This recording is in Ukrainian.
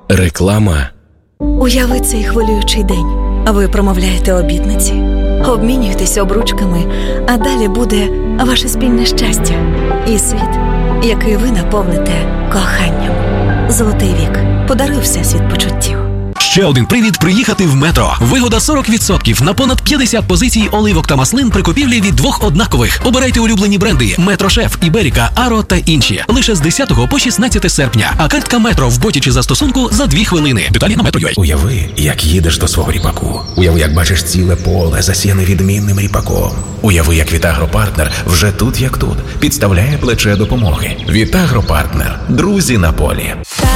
Реклама. Уяви цей хвилюючий день. Ви промовляєте обітниці, обмінюєтесь обручками, а далі буде ваше спільне щастя і світ, який ви наповните коханням. Золотий вік. Подаруй всесвіт почуттів. Ще один привід приїхати в Метро. Вигода 40% на понад 50 позицій оливок та маслин при купівлі від двох однакових. Обирайте улюблені бренди Метро Шеф, Іберіка, Аро та інші. Лише з 10 по 16 серпня. А картка Метро в боті чи застосунку за 2 хвилини. Деталі на Metro.ua. Уяви, як їдеш до свого ріпаку. Уяви, як бачиш ціле поле, засіяне відмінним ріпаком. Уяви, як Вітагропартнер вже тут як тут. Підставляє плече допомоги. Вітагропартнер. Друзі на полі.